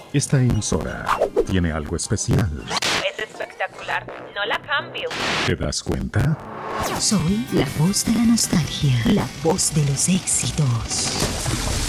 Esta emisora tiene algo especial. Es espectacular, no la cambio. ¿Te das cuenta? Soy la voz de la nostalgia, la voz de los éxitos.